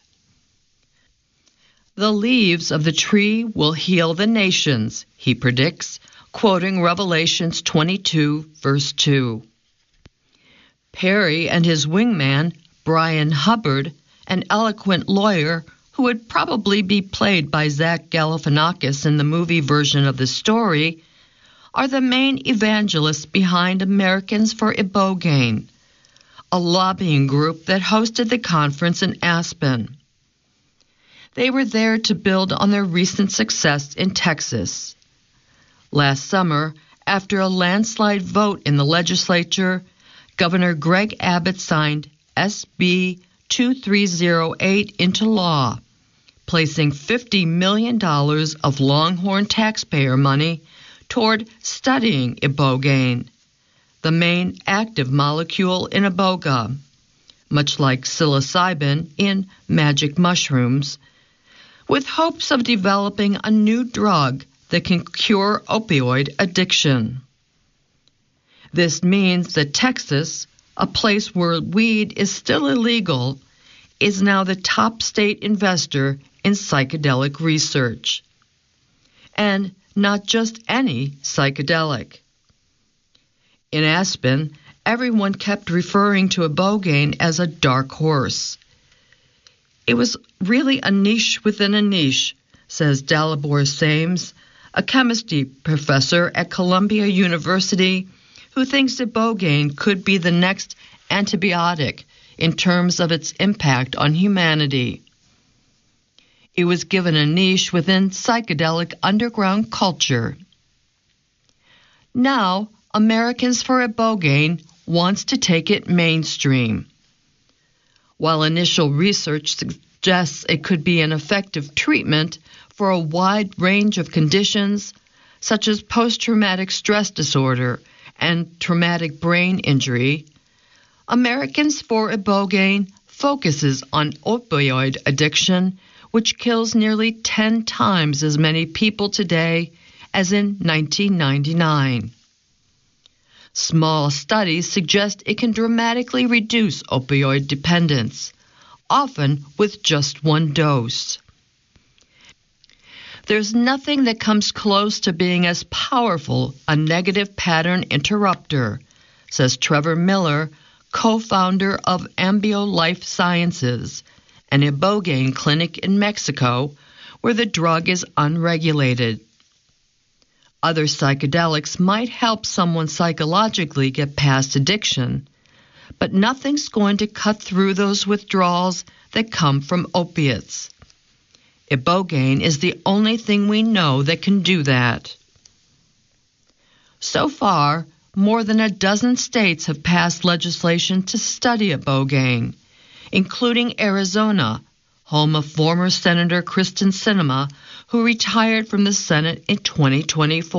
The leaves of the tree will heal the nations, he predicts, quoting Revelations twenty-two, verse two. Perry and his wingman, Brian Hubbard, an eloquent lawyer who would probably be played by Zach Galifianakis in the movie version of the story, are the main evangelists behind Americans for Ibogaine, a lobbying group that hosted the conference in Aspen. They were there to build on their recent success in Texas. Last summer, after a landslide vote in the legislature, Governor Greg Abbott signed S B twenty-three oh eight into law, placing fifty million dollars of Longhorn taxpayer money toward studying ibogaine, the main active molecule in iboga. much like psilocybin in magic mushrooms, with hopes of developing a new drug that can cure opioid addiction. This means that Texas, a place where weed is still illegal, is now the top state investor in psychedelic research. And not just any psychedelic. In Aspen, everyone kept referring to ibogaine as a dark horse. It was really a niche within a niche, says Dalibor Sames, a chemistry professor at Columbia University, who thinks ibogaine could be the next antibiotic in terms of its impact on humanity. It was given a niche within psychedelic underground culture. Now, Americans for Ibogaine wants to take it mainstream. While initial research suggests it could be an effective treatment for a wide range of conditions, such as post-traumatic stress disorder and traumatic brain injury, Americans for Ibogaine focuses on opioid addiction, which kills nearly ten times as many people today as in nineteen ninety-nine. Small studies suggest it can dramatically reduce opioid dependence, often with just one dose. There's nothing that comes close to being as powerful a negative pattern interrupter, says Trevor Miller, co-founder of Ambio Life Sciences, an ibogaine clinic in Mexico where the drug is unregulated. Other psychedelics might help someone psychologically get past addiction, but nothing's going to cut through those withdrawals that come from opiates. Ibogaine is the only thing we know that can do that. So far, more than a dozen states have passed legislation to study ibogaine, including Arizona, home of former Senator Kristen Sinema, who retired from the Senate in twenty twenty-four.